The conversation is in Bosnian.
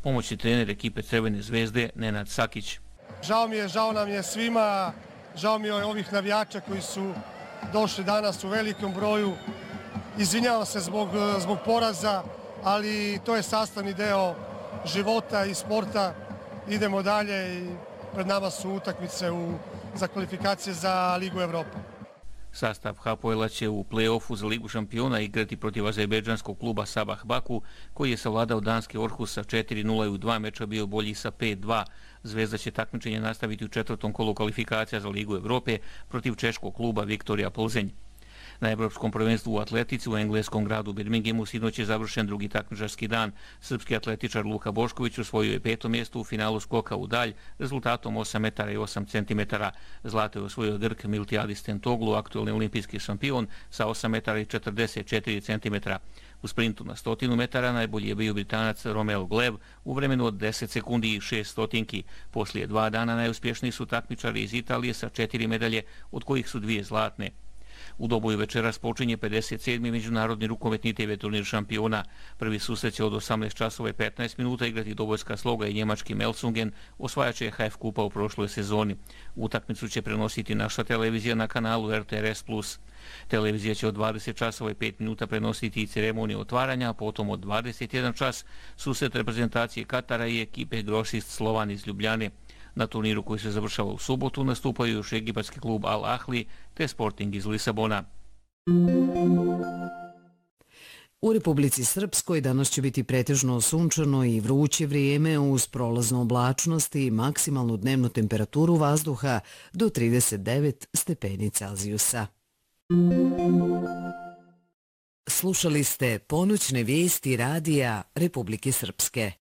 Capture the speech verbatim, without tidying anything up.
pomoćni trener ekipe Crvene zvezde Nenad Sakić. Žao mi je, žao nam je svima, žao mi je ovih navijača koji su došli danas u velikom broju. Izvinjavam se zbog, zbog poraza, ali to je sastavni deo života i sporta. Idemo dalje i pred nama su utakmice u, za kvalifikacije za Ligu Evrope. Sastav Hapoela će u play-offu za Ligu šampiona igrati protiv azerbejdžanskog kluba Sabah Baku, koji je savladao danski Orhus sa četiri nula i u dva meča bio bolji sa pet dva. Zvezda će takmičenje nastaviti u četvrtom kolu kvalifikacija za Ligu Evrope protiv češkog kluba Viktorija Plzeň. Na Evropskom prvenstvu u atletici u engleskom gradu Birminghamu sinoć je završen drugi takmičarski dan. Srpski atletičar Luka Bošković osvojio je peto mjesto u finalu skoka u dalj rezultatom osam metara i osam centimetara. Zlato je osvojio Grk Miltiadis Tentoglu, aktuelni olimpijski šampion sa osam metara i četrdeset četiri centimetra. U sprintu na stotinu metara najbolji je bio Britanac Romeo Glev u vremenu od deset sekundi i šest stotinki. Poslije dva dana najuspješniji su takmičari iz Italije sa četiri medalje, od kojih su dvije zlatne. U Doboju večeras počinje pedeset sedmi međunarodni rukometni te ve turnir šampiona. Prvi susret će od osamnaest časova i petnaest minuta igrati Dobojska Sloga i njemački Melsungen, osvajač ha ef kupa u prošloj sezoni. Utakmicu će prenositi naša televizija na kanalu er te er es plus. Televizija će od dvadeset časova i pet minuta prenositi i ceremoniju otvaranja, a potom od dvadeset jedan čas susret reprezentacije Katara i ekipe Grosist Slovan iz Ljubljane. Na turniru koji se završava u subotu nastupaju još egipatski klub Al Ahli te Sporting iz Lisabona. U Republici Srpskoj danas će biti pretežno sunčano i vruće vrijeme uz prolaznu oblačnost i maksimalnu dnevnu temperaturu vazduha do trideset devet stepeni Celzijusa. Slušali ste ponoćne vijesti radija Republike Srpske.